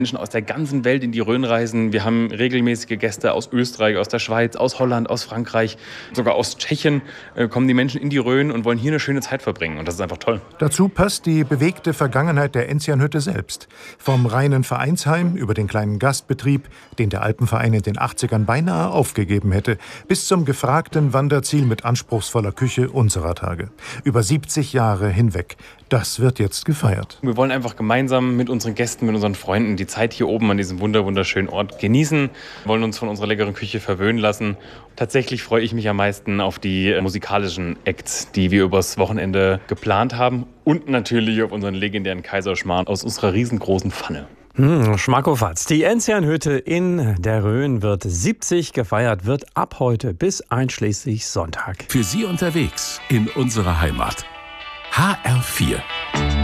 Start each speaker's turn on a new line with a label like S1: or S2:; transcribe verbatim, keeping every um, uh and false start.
S1: Menschen aus der ganzen Welt in die Rhön reisen. Wir haben regelmäßige Gäste aus Österreich, aus der Schweiz, aus Holland, aus Frankreich, sogar aus Tschechien äh, kommen die Menschen in die Rhön und wollen hier eine schöne Zeit verbringen. Und das ist einfach toll.
S2: Dazu passt die bewegte Vergangenheit der Enzianhütte selbst. Vom reinen Vereinsheim über den kleinen Gastbetrieb, den der Alpenverein in den achtzigern beinahe aufgegeben hätte, bis zum gefragten Wanderziel mit anspruchsvoller Küche unserer Tage. Über siebzig Jahre hinweg. Das wird jetzt gefeiert.
S1: Wir wollen einfach gemeinsam mit unseren Gästen, mit unseren Freunden die Zeit hier oben an diesem wunderschönen Ort genießen, wollen uns von unserer leckeren Küche verwöhnen lassen. Tatsächlich freue ich mich am meisten auf die musikalischen Acts, die wir übers Wochenende geplant haben und natürlich auf unseren legendären Kaiserschmarrn aus unserer riesengroßen Pfanne.
S3: Hm, Schmackofatz. Die Enzianhütte in der Rhön wird siebzig gefeiert, wird ab heute bis einschließlich Sonntag.
S4: Für Sie unterwegs in unserer Heimat. H R vier.